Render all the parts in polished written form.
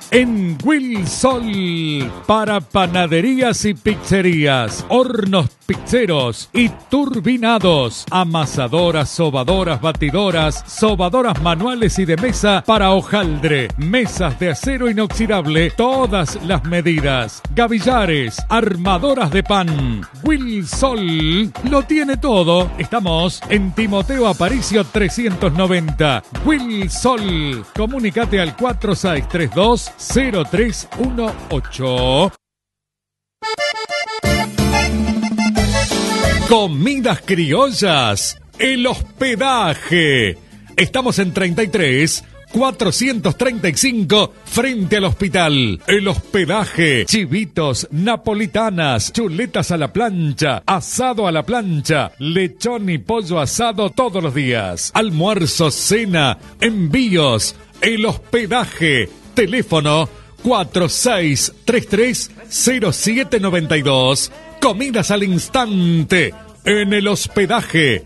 en Wilsol para panaderías y pizzerías, hornos pizzeros y turbinados, amasadoras, sobadoras, batidoras, sobadoras manuales y de mesa para hojaldre, mesas de acero inoxidable, todas las medidas, gavillares, armadoras de pan. Wilsol lo tiene todo. Estamos en Timoteo Aparicio 390. Wilsol. Comunicate al 4632-0318. Comidas criollas, el hospedaje. Estamos en 33-435 frente al hospital. El hospedaje, chivitos, napolitanas, chuletas a la plancha, asado a la plancha, lechón y pollo asado todos los días. Almuerzo, cena, envíos. El hospedaje, teléfono 4633-0792. Comidas al instante en el hospedaje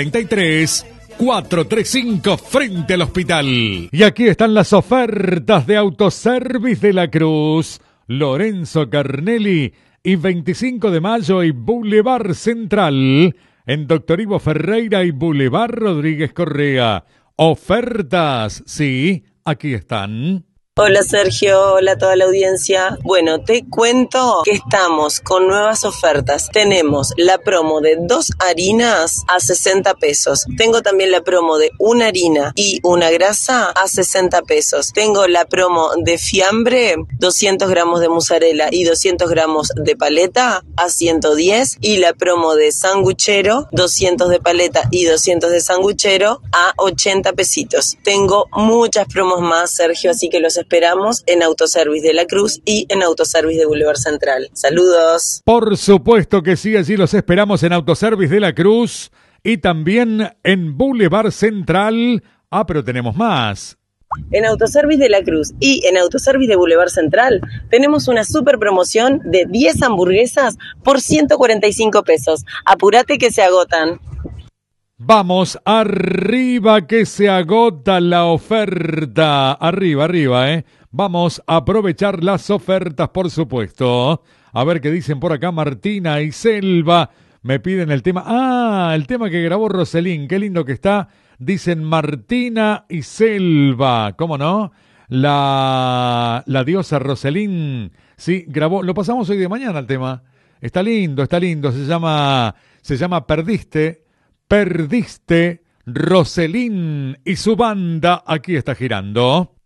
33-435 frente al hospital. Y aquí están las ofertas de Autoservice de la Cruz, Lorenzo Carnelli y 25 de Mayo y Boulevard Central, en Doctor Ivo Ferreira y Boulevard Rodríguez Correa. Ofertas, sí, aquí están. Hola Sergio, hola a toda la audiencia. Bueno, te cuento que estamos con nuevas ofertas. Tenemos la promo de 2 harinas a 60 pesos. Tengo también la promo de una harina y una grasa a 60 pesos. Tengo la promo de fiambre, 200 gramos de mozzarella y 200 gramos de paleta a 110. Y la promo de sanguchero, 200 de paleta y 200 de sanguchero a 80 pesitos. Tengo muchas promos más, Sergio, así que los esperamos en Autoservice de la Cruz y en Autoservice de Boulevard Central. Saludos. Por supuesto que sí, allí los esperamos en Autoservice de la Cruz y también en Boulevard Central. Ah, pero tenemos más. En Autoservice de la Cruz y en Autoservice de Boulevard Central tenemos una super promoción de 10 hamburguesas por 145 pesos. Apúrate que se agotan. Vamos, arriba que se agota la oferta. Arriba, Vamos a aprovechar las ofertas, por supuesto. A ver qué dicen por acá Martina y Selva. Me piden el tema. Ah, el tema que grabó Roselín. Qué lindo que está. Dicen Martina y Selva. ¿Cómo no? La diosa Roselín. Sí, grabó. Lo pasamos hoy de mañana el tema. Está lindo. Se llama Perdiste, Roselín y su banda aquí está girando.